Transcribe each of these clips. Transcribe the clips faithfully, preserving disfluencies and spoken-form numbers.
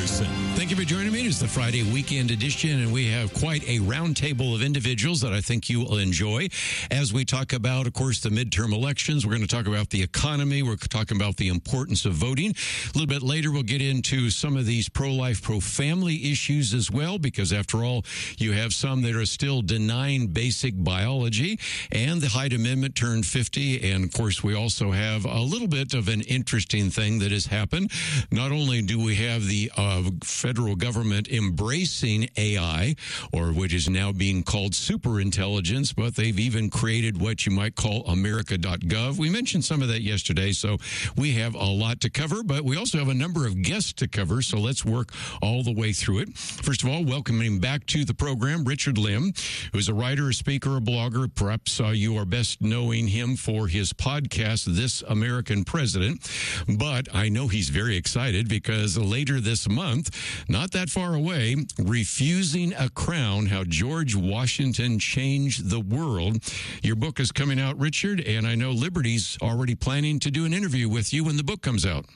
Anderson. Thank you for joining me. It's the Friday weekend edition, and we have quite a roundtable of individuals that I think you will enjoy as we talk about, of course, the midterm elections. We're going to talk about the economy. We're talking about the importance of voting. A little bit later, we'll get into some of these pro-life, pro-family issues as well, because after all, you have some that are still denying basic biology, and the Hyde Amendment turned fifty. And of course, we also have a little bit of an interesting thing that has happened. Not only do we have the uh, federal government embracing A I, or which is now being called superintelligence, but they've even created what you might call America dot gov. We mentioned some of that yesterday, so we have a lot to cover, but we also have a number of guests to cover, so let's work all the way through it. First of all, welcoming back to the program, Richard Lim, who's a writer, a speaker, a blogger. Perhaps uh, you are best knowing him for his podcast, This American President, but I know he's very excited because later this month, not that far away, Refusing a Crown, How George Washington Changed the World. Your book is coming out, Richard, and I know Liberty's already planning to do an interview with you when the book comes out.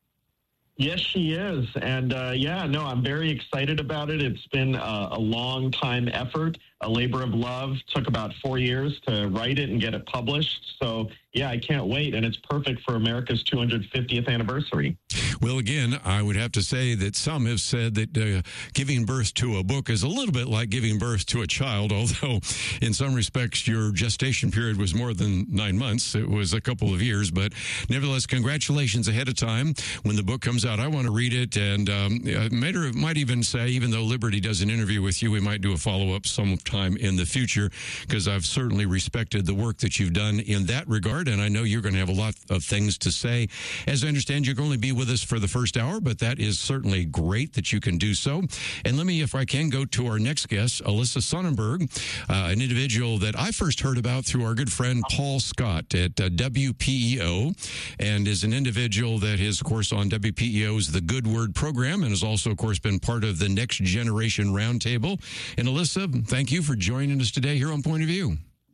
Yes, she is. And uh, yeah, no, I'm very excited about it. It's been a, a long time effort, a labor of love. Took about four years to write it and get it published. So yeah, I can't wait. And it's perfect for America's two hundred fiftieth anniversary. Well, again, I would have to say that some have said that uh, giving birth to a book is a little bit like giving birth to a child, although in some respects your gestation period was more than nine months. It was a couple of years, but nevertheless, congratulations ahead of time. When the book comes out, I want to read it, and um, I might, or might even say, even though Liberty does an interview with you, we might do a follow-up sometime in the future, because I've certainly respected the work that you've done in that regard, and I know you're going to have a lot of things to say. As I understand, you're going to be with us for the first hour, but that is certainly great that you can do so. And let me, if I can, go to our next guest, Alyssa Sonnenberg, uh, an individual that I first heard about through our good friend Paul Scott at uh, W P E O, and is an individual that is, of course, on W P E O's The Good Word program, and has also, of course, been part of the Next Generation Roundtable. And Alyssa, thank you for joining us today here on Point of View.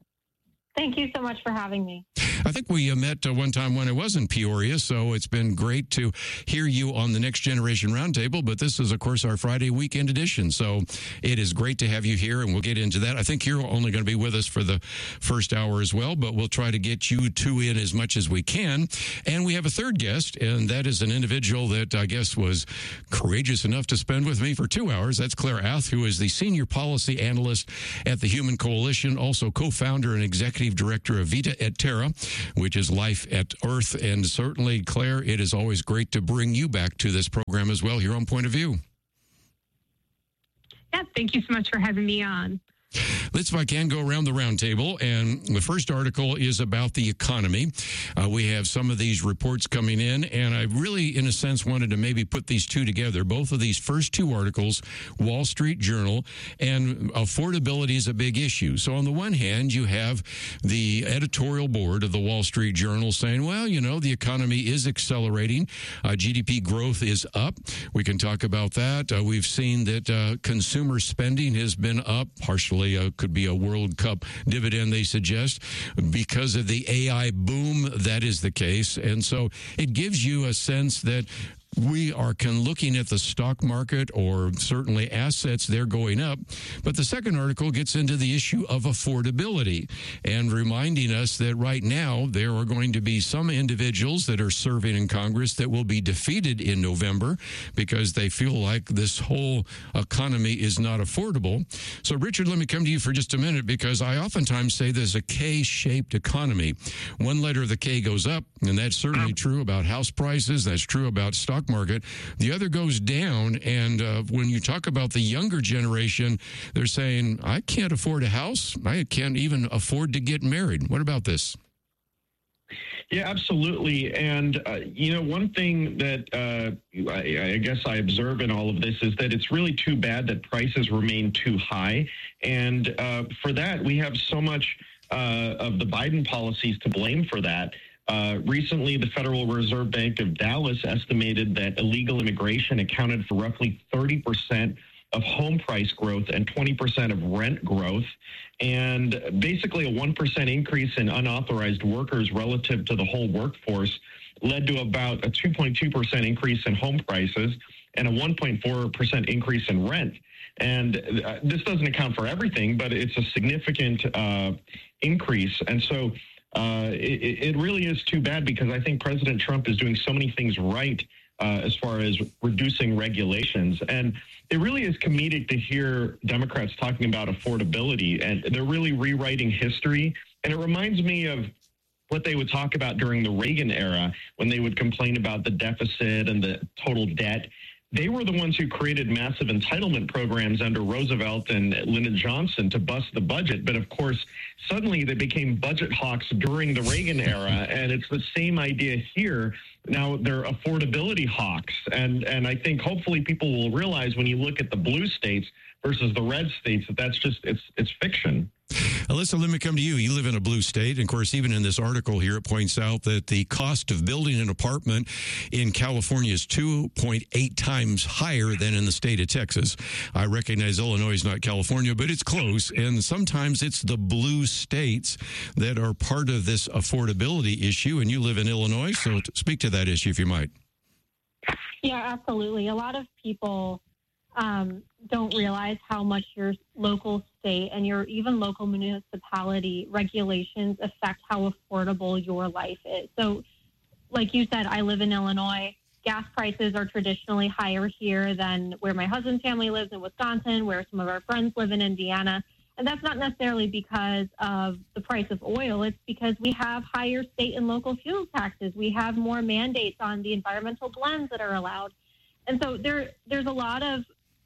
Thank you so much for having me. I think we uh, met uh, one time when I was in Peoria, so it's been great to hear you on the Next Generation Roundtable, but this is, of course, our Friday weekend edition, so it is great to have you here, and we'll get into that. I think you're only going to be with us for the first hour as well, but we'll try to get you two in as much as we can. And we have a third guest, and that is an individual that I guess was courageous enough to spend with me for two hours. That's Claire Ath, who is the Senior Policy Analyst at the Human Coalition, also co-founder and executive director of Vita et Terra, which is Life at Earth. And certainly, Claire, it is always great to bring you back to this program as well here on Point of View. Yeah, thank you so much for having me on. Let's, if I can, go around the round table. And the first article is about the economy. Uh, we have some of these reports coming in, and I really, in a sense, wanted to maybe put these two together. Both of these first two articles, Wall Street Journal, and affordability is a big issue. So on the one hand, you have the editorial board of the Wall Street Journal saying, well, you know, the economy is accelerating. Uh, G D P growth is up. We can talk about that. Uh, we've seen that uh, consumer spending has been up, partially uh, could be a World Cup dividend, they suggest, because of the A I boom. That is the case. And so it gives you a sense that we are can looking at the stock market, or certainly assets, they're going up. But the second article gets into the issue of affordability and reminding us that right now there are going to be some individuals that are serving in Congress that will be defeated in November because they feel like this whole economy is not affordable. So, Richard, let me come to you for just a minute, because I oftentimes say there's a K-shaped economy. One letter of the K goes up, and that's certainly true about house prices. That's true about stock market. The other goes down, and uh, when you talk about the younger generation, they're saying, I can't afford a house. I can't even afford to get married. What about this? Yeah, absolutely. And, uh, you know, one thing that uh, I, I guess I observe in all of this is that it's really too bad that prices remain too high. And uh, for that, we have so much uh, of the Biden policies to blame for that. Uh, recently, the Federal Reserve Bank of Dallas estimated that illegal immigration accounted for roughly thirty percent of home price growth and twenty percent of rent growth. And basically a one percent increase in unauthorized workers relative to the whole workforce led to about a two point two percent increase in home prices. and a one point four percent increase in rent. And uh, this doesn't account for everything, but it's a significant uh, increase. And so uh, it, it really is too bad, because I think President Trump is doing so many things right uh, as far as reducing regulations. And it really is comedic to hear Democrats talking about affordability, and they're really rewriting history. And it reminds me of what they would talk about during the Reagan era, when they would complain about the deficit and the total debt. They were the ones who created massive entitlement programs under Roosevelt and Lyndon Johnson to bust the budget. But of course, suddenly they became budget hawks during the Reagan era. And it's the same idea here. Now they're affordability hawks. And, and I think hopefully people will realize, when you look at the blue states versus the red states, that that's just, it's, it's fiction. Alyssa, let me come to you. You live in a blue state. And of course, even in this article here, it points out that the cost of building an apartment in California is two point eight times higher than in the state of Texas. I recognize Illinois is not California, but it's close. And sometimes it's the blue states that are part of this affordability issue. And you live in Illinois, so speak to that issue if you might. Yeah, absolutely. A lot of people um, don't realize how much your local state and your even local municipality regulations affect how affordable your life is. So, like you said, I live in Illinois. Gas prices are traditionally higher here than where my husband's family lives in Wisconsin, where some of our friends live in Indiana. And that's not necessarily because of the price of oil. It's because we have higher state and local fuel taxes. We have more mandates on the environmental blends that are allowed. And so there, there's a lot of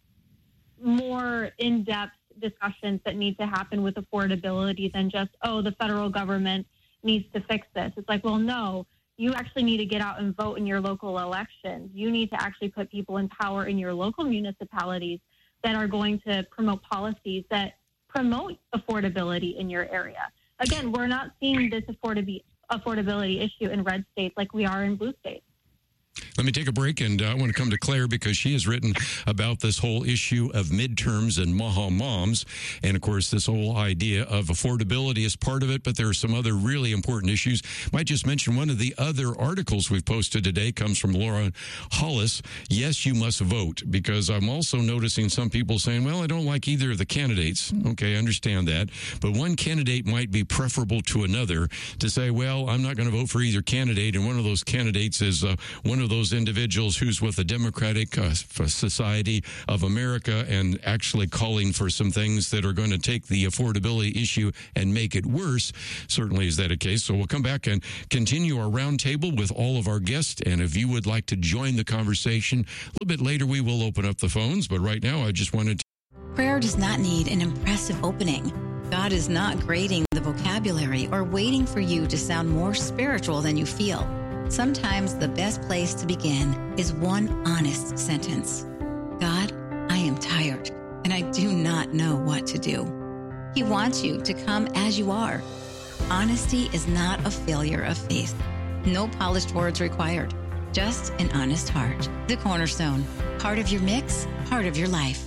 more in-depth discussions that need to happen with affordability than just, oh, the federal government needs to fix this. It's like, well, no, you actually need to get out and vote in your local elections. You need to actually put people in power in your local municipalities that are going to promote policies that promote affordability in your area. Again, we're not seeing this affordabi- affordability issue in red states like we are in blue states. Let me take a break, and uh, I want to come to Claire, because she has written about this whole issue of midterms and Maha moms. And, of course, this whole idea of affordability is part of it, but there are some other really important issues. Might just mention one of the other articles we've posted today comes from Laura Hollis. Yes, you must vote, because I'm also noticing some people saying, well, I don't like either of the candidates. Okay, I understand that. But one candidate might be preferable to another. To say, well, I'm not going to vote for either candidate, and one of those candidates is uh, one of those individuals who's with the Democratic uh, Society of America and actually calling for some things that are going to take the affordability issue and make it worse. Certainly is that a case. So we'll come back and continue our roundtable with all of our guests. And if you would like to join the conversation, a little bit later we will open up the phones. But right now I just wanted to... Prayer does not need an impressive opening. God is not grading the vocabulary or waiting for you to sound more spiritual than you feel. Sometimes the best place to begin is one honest sentence. God, I am tired, and I do not know what to do. He wants you to come as you are. Honesty is not a failure of faith. No polished words required. Just an honest heart. The Cornerstone. Part of your mix, part of your life.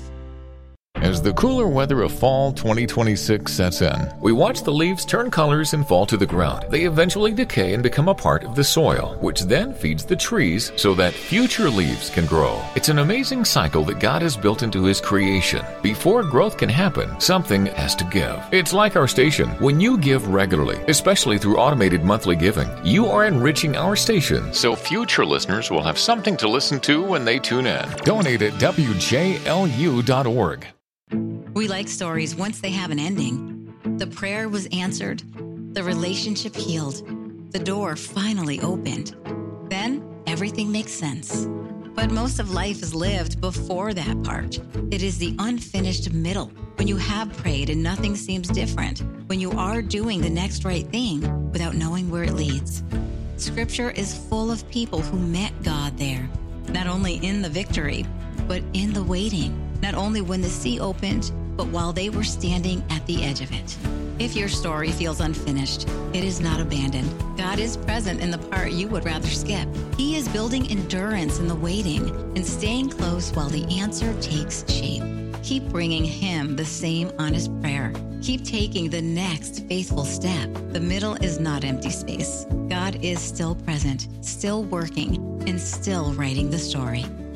As the cooler weather of fall twenty twenty-six sets in, we watch the leaves turn colors and fall to the ground. They eventually decay and become a part of the soil, which then feeds the trees so that future leaves can grow. It's an amazing cycle that God has built into His creation. Before growth can happen, something has to give. It's like our station. When you give regularly, especially through automated monthly giving, you are enriching our station so future listeners will have something to listen to when they tune in. Donate at W J L U dot org. We like stories once they have an ending. The prayer was answered. The relationship healed. The door finally opened. Then everything makes sense. But most of life is lived before that part. It is the unfinished middle, when you have prayed and nothing seems different, when you are doing the next right thing without knowing where it leads. Scripture is full of people who met God there, not only in the victory, but in the waiting. Not only when the sea opened, but while they were standing at the edge of it. If your story feels unfinished, it is not abandoned. God is present in the part you would rather skip. He is building endurance in the waiting and staying close while the answer takes shape. Keep bringing Him the same honest prayer. Keep taking the next faithful step. The middle is not empty space. God is still present, still working, and still writing the story.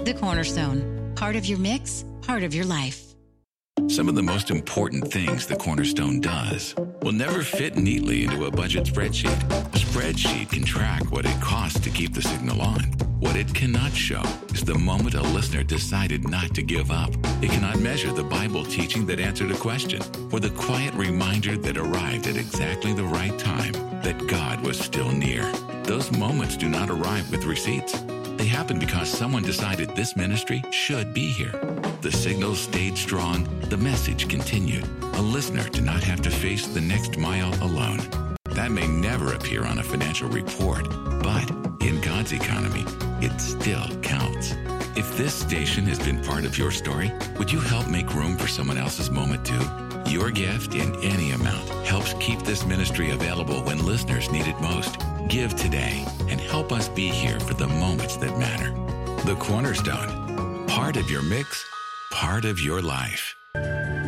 The Cornerstone. Part of your mix, part of your life. Some of the most important things the Cornerstone does will never fit neatly into a budget spreadsheet. A spreadsheet can track what it costs to keep the signal on. What it cannot show is the moment a listener decided not to give up. It cannot measure the Bible teaching that answered a question, or the quiet reminder that arrived at exactly the right time that God was still near. Those moments do not arrive with receipts. They happen because someone decided this ministry should be here. The signal stayed strong. The message continued. A listener did not have to face the next mile alone. That may never appear on a financial report, but in God's economy, it still counts. If this station has been part of your story, would you help make room for someone else's moment too? Your gift in any amount helps keep this ministry available when listeners need it most. Give today and help us be here for the moments that matter. The Cornerstone. Part of your mix, part of your life.